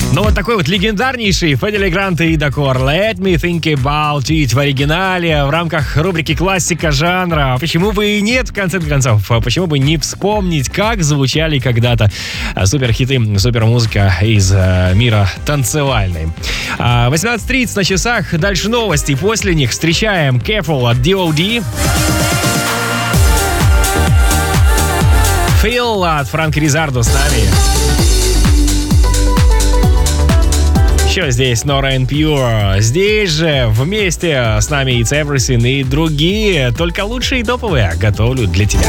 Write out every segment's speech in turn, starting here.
Ну вот такой вот легендарнейший Федди Легрант и Дакор «Let me think about it» в оригинале в рамках рубрики «Классика жанра». Почему бы и нет, в конце концов? Почему бы не вспомнить, как звучали когда-то суперхиты, супермузыка из мира танцевальной. 18:30 на часах. Дальше новости. После них встречаем Careful от D.O.D. Feel от Франко Ризардо с нами. Еще здесь Nora En Pure. Здесь же вместе с нами It's Everything и другие, только лучшие и топовые, готовлю для тебя.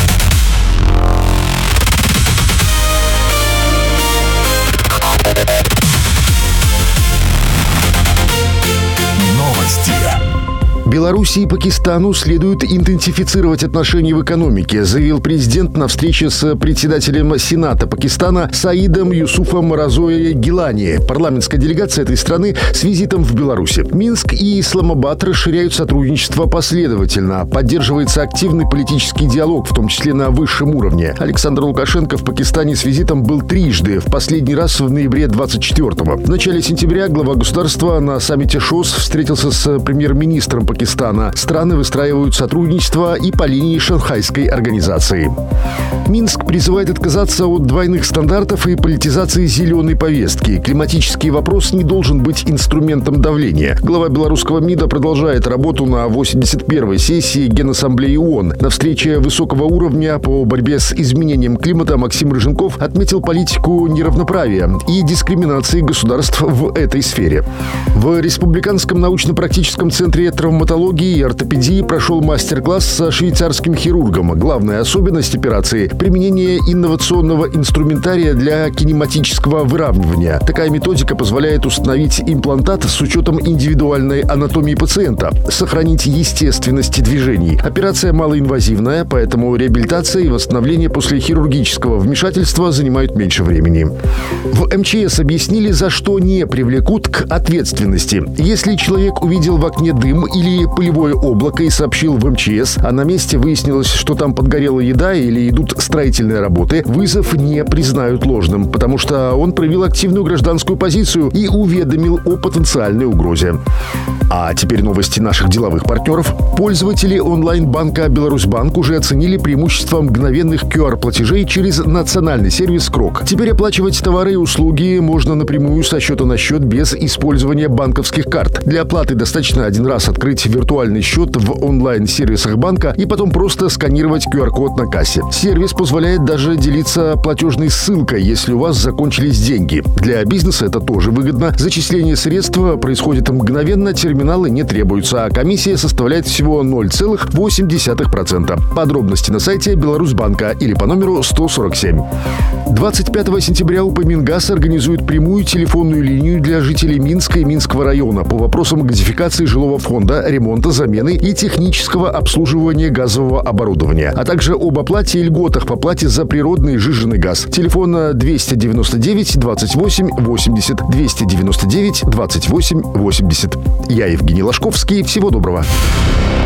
Беларуси и Пакистану следует интенсифицировать отношения в экономике, заявил президент на встрече с председателем Сената Пакистана Саидом Юсуфом Разоя Гилани. Парламентская делегация этой страны с визитом в Беларуси. Минск и Исламабад расширяют сотрудничество последовательно. Поддерживается активный политический диалог, в том числе на высшем уровне. Александр Лукашенко в Пакистане с визитом был трижды. В последний раз в ноябре 24-го. В начале сентября глава государства на саммите ШОС встретился с премьер-министром Пакистана. Страны выстраивают сотрудничество и по линии Шанхайской организации. Минск призывает отказаться от двойных стандартов и политизации зеленой повестки. Климатический вопрос не должен быть инструментом давления. Глава белорусского МИДа продолжает работу на 81-й сессии Генассамблеи ООН. На встрече высокого уровня по борьбе с изменением климата Максим Рыженков отметил политику неравноправия и дискриминации государств в этой сфере. В Республиканском научно-практическом центре травматологии и ортопедии прошел мастер-класс со швейцарским хирургом. Главная особенность операции – применение инновационного инструментария для кинематического выравнивания. Такая методика позволяет установить имплантат с учетом индивидуальной анатомии пациента, сохранить естественность движений. Операция малоинвазивная, поэтому реабилитация и восстановление после хирургического вмешательства занимают меньше времени. В МЧС объяснили, за что не привлекут к ответственности. Если человек увидел в окне дым или пылевое облако и сообщил в МЧС, а на месте выяснилось, что там подгорела еда или идут строительные работы, вызов не признают ложным, потому что он проявил активную гражданскую позицию и уведомил о потенциальной угрозе. А теперь новости наших деловых партнеров. Пользователи онлайн-банка «Беларусьбанк» уже оценили преимущество мгновенных QR-платежей через национальный сервис «Крок». Теперь оплачивать товары и услуги можно напрямую со счета на счет без использования банковских карт. Для оплаты достаточно один раз открыть виртуальный счет в онлайн-сервисах банка и потом просто сканировать QR-код на кассе. Сервис позволяет даже делиться платежной ссылкой, если у вас закончились деньги. Для бизнеса это тоже выгодно. Зачисление средств происходит мгновенно, терминалы не требуются, а комиссия составляет всего 0,8%. Подробности на сайте Беларусьбанка или по номеру 147. 25 сентября УПМИНГАЗ организует прямую телефонную линию для жителей Минска и Минского района по вопросам газификации жилого фонда, ремонта, замены и технического обслуживания газового оборудования, а также об оплате и льготах по плате за природный и сжиженный газ. Телефон 299 28 80 299 28 80. Я Евгений Ложковский. Всего доброго.